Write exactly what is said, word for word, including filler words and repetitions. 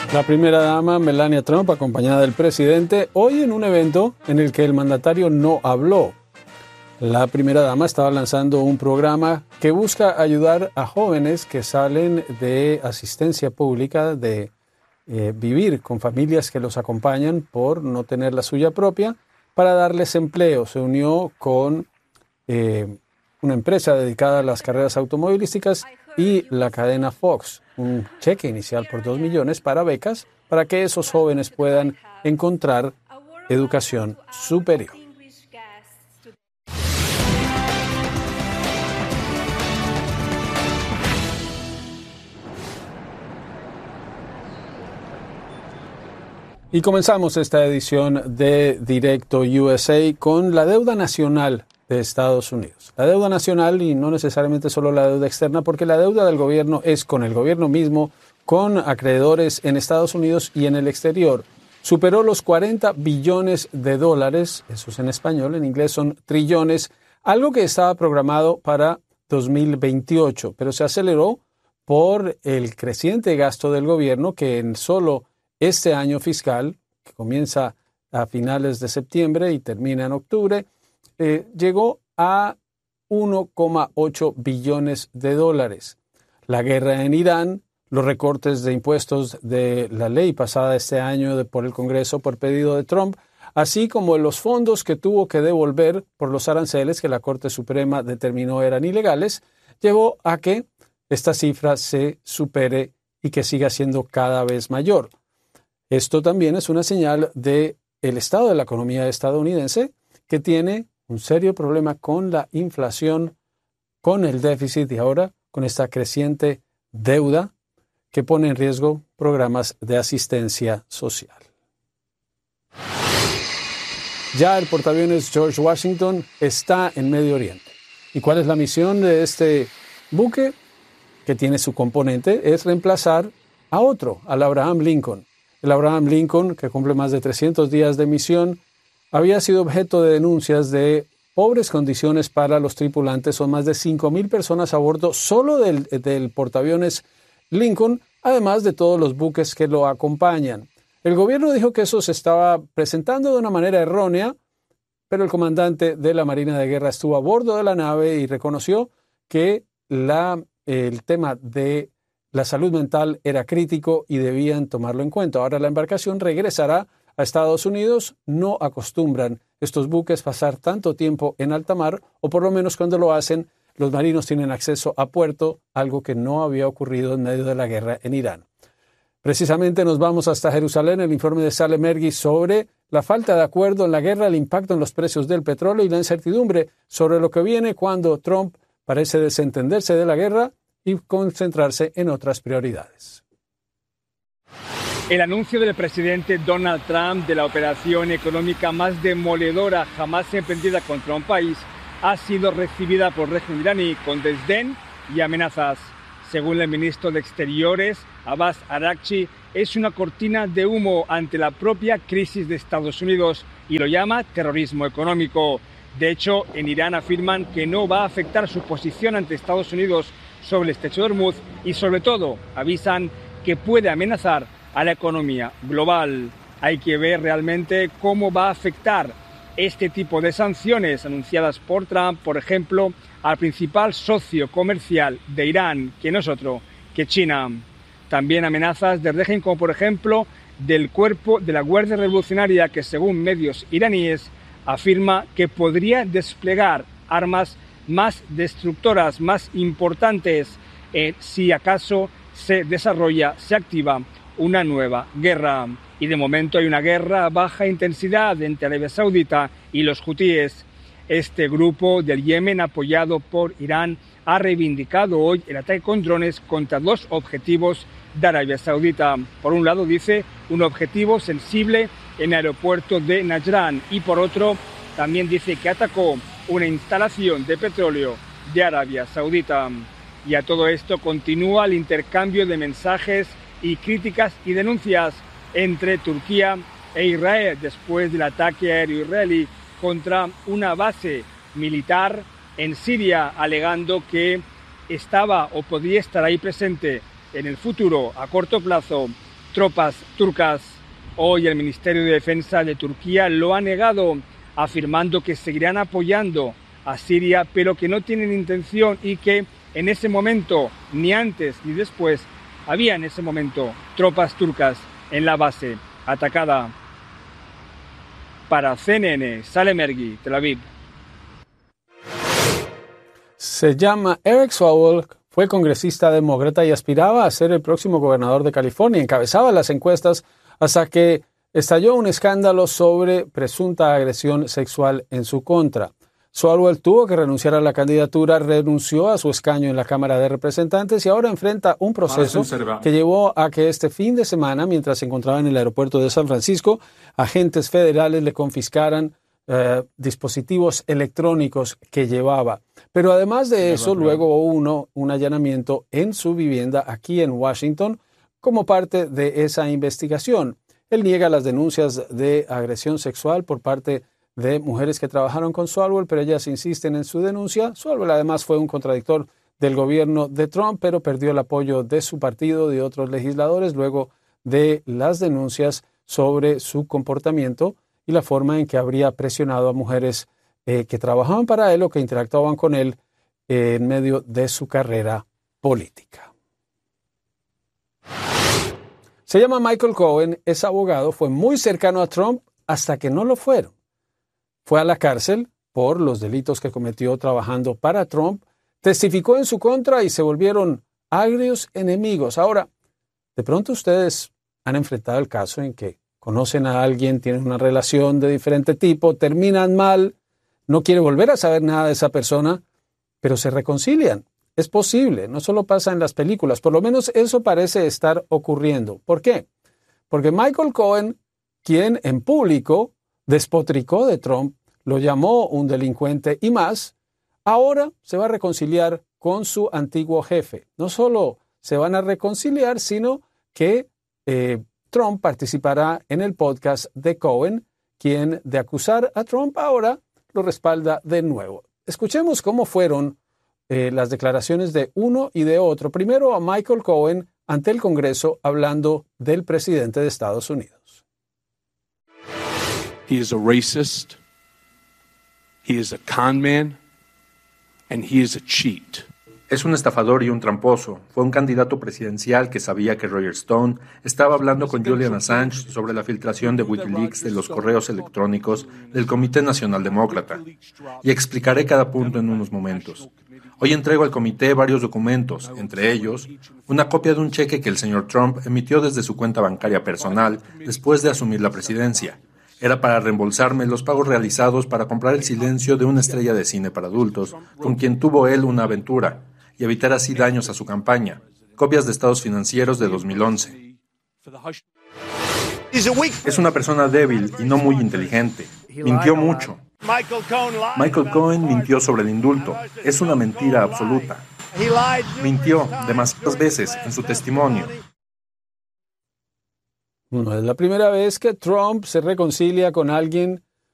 La primera dama, Melania Trump, acompañada del presidente, hoy en un evento en el que el mandatario no habló. La primera dama estaba lanzando un programa que busca ayudar a jóvenes que salen de asistencia pública, de eh, vivir con familias que los acompañan por no tener la suya propia, para darles empleo. Se unió con eh, una empresa dedicada a las carreras automovilísticas y la cadena Fox, un cheque inicial por dos millones para becas para que esos jóvenes puedan encontrar educación superior. Y comenzamos esta edición de Directo U S A con la deuda nacional de Estados Unidos. La deuda nacional, y no necesariamente solo la deuda externa, porque la deuda del gobierno es con el gobierno mismo, con acreedores en Estados Unidos y en el exterior. Superó los cuarenta billones de dólares, eso es en español, en inglés son trillones, algo que estaba programado para dos mil veintiocho, pero se aceleró por el creciente gasto del gobierno que en solo este año fiscal, que comienza a finales de septiembre y termina en octubre, eh, llegó a uno coma ocho billones de dólares. La guerra en Irán, los recortes de impuestos de la ley pasada este año de, por el Congreso por pedido de Trump, así como los fondos que tuvo que devolver por los aranceles que la Corte Suprema determinó eran ilegales, llevó a que esta cifra se supere y que siga siendo cada vez mayor. Esto también es una señal del estado de la economía estadounidense, que tiene un serio problema con la inflación, con el déficit y ahora con esta creciente deuda que pone en riesgo programas de asistencia social. Ya el portaaviones George Washington está en Medio Oriente. ¿Y cuál es la misión de este buque? Que tiene su componente, es reemplazar a otro, al Abraham Lincoln. El Abraham Lincoln, que cumple más de trescientos días de misión, había sido objeto de denuncias de pobres condiciones para los tripulantes. Son más de cinco mil personas a bordo solo del, del portaaviones Lincoln, además de todos los buques que lo acompañan. El gobierno dijo que eso se estaba presentando de una manera errónea, pero el comandante de la Marina de Guerra estuvo a bordo de la nave y reconoció que la, el tema de la salud mental era crítico y debían tomarlo en cuenta. Ahora la embarcación regresará a Estados Unidos. No acostumbran estos buques pasar tanto tiempo en alta mar, o por lo menos cuando lo hacen, los marinos tienen acceso a puerto, algo que no había ocurrido en medio de la guerra en Irán. Precisamente nos vamos hasta Jerusalén, el informe de Salem Ergis sobre la falta de acuerdo en la guerra, el impacto en los precios del petróleo y la incertidumbre sobre lo que viene cuando Trump parece desentenderse de la guerra y concentrarse en otras prioridades. El anuncio del presidente Donald Trump de la operación económica más demoledora jamás emprendida contra un país ha sido recibida por el régimen iraní con desdén y amenazas. Según el ministro de Exteriores, Abbas Araghchi, es una cortina de humo ante la propia crisis de Estados Unidos y lo llama terrorismo económico. De hecho, en Irán afirman que no va a afectar su posición ante Estados Unidos sobre el estrecho de Hormuz y, sobre todo, avisan que puede amenazar a la economía global. Hay que ver realmente cómo va a afectar este tipo de sanciones anunciadas por Trump, por ejemplo, al principal socio comercial de Irán, que no es otro que China. También amenazas del régimen como, por ejemplo, del cuerpo de la Guardia Revolucionaria, que según medios iraníes afirma que podría desplegar armas más destructoras, más importantes, eh, si acaso se desarrolla, se activa una nueva guerra. Y de momento hay una guerra a baja intensidad entre Arabia Saudita y los hutíes. Este grupo del Yemen, apoyado por Irán, ha reivindicado hoy el ataque con drones contra dos objetivos de Arabia Saudita. Por un lado, dice, un objetivo sensible en el aeropuerto de Najran, y por otro, también dice que atacó una instalación de petróleo de Arabia Saudita. Y a todo esto continúa el intercambio de mensajes y críticas y denuncias entre Turquía e Israel después del ataque aéreo israelí contra una base militar en Siria, alegando que estaba o podría estar ahí presente en el futuro, a corto plazo, tropas turcas. Hoy el Ministerio de Defensa de Turquía lo ha negado, afirmando que seguirán apoyando a Siria, pero que no tienen intención y que en ese momento, ni antes ni después, había en ese momento tropas turcas en la base atacada. Para C N N, Salem Ergi, Tel Aviv. Se llama Eric Swalwell, fue congresista demócrata y aspiraba a ser el próximo gobernador de California. Encabezaba las encuestas hasta que estalló un escándalo sobre presunta agresión sexual en su contra. Swalwell tuvo que renunciar a la candidatura, renunció a su escaño en la Cámara de Representantes y ahora enfrenta un proceso que llevó a que este fin de semana, mientras se encontraba en el aeropuerto de San Francisco, agentes federales le confiscaran eh, dispositivos electrónicos que llevaba. Pero además de eso, luego hubo uno, un allanamiento en su vivienda aquí en Washington como parte de esa investigación. Él niega las denuncias de agresión sexual por parte de mujeres que trabajaron con Swalwell, pero ellas insisten en su denuncia. Swalwell además fue un contradictor del gobierno de Trump, pero perdió el apoyo de su partido y de otros legisladores luego de las denuncias sobre su comportamiento y la forma en que habría presionado a mujeres eh, que trabajaban para él o que interactuaban con él eh, en medio de su carrera política. Se llama Michael Cohen, es abogado, fue muy cercano a Trump hasta que no lo fueron. Fue a la cárcel por los delitos que cometió trabajando para Trump, testificó en su contra y se volvieron agrios enemigos. Ahora, de pronto ustedes han enfrentado el caso en que conocen a alguien, tienen una relación de diferente tipo, terminan mal, no quieren volver a saber nada de esa persona, pero se reconcilian. Es posible, no solo pasa en las películas, por lo menos eso parece estar ocurriendo. ¿Por qué? Porque Michael Cohen, quien en público despotricó de Trump, lo llamó un delincuente y más, ahora se va a reconciliar con su antiguo jefe. No solo se van a reconciliar, sino que eh, Trump participará en el podcast de Cohen, quien de acusar a Trump ahora lo respalda de nuevo. Escuchemos cómo fueron eh, las declaraciones de uno y de otro. Primero a Michael Cohen ante el Congreso hablando del presidente de Estados Unidos. He is a racist, he is a con man, and he is a cheat. Es un estafador y un tramposo. Fue un candidato presidencial que sabía que Roger Stone estaba hablando con Julian Assange sobre la filtración de Wikileaks de los correos electrónicos del Comité Nacional Demócrata. Y explicaré cada punto en unos momentos. Hoy entrego al comité varios documentos, entre ellos, una copia de un cheque que el señor Trump emitió desde su cuenta bancaria personal después de asumir la presidencia. Era para reembolsarme los pagos realizados para comprar el silencio de una estrella de cine para adultos, con quien tuvo él una aventura, y evitar así daños a su campaña. Copias de estados financieros de dos mil once. Es una persona débil y no muy inteligente. Mintió mucho. Michael Cohen mintió sobre el indulto. Es una mentira absoluta. Mintió demasiadas veces en su testimonio. No es la primera vez que Trump se reconcilia con alguien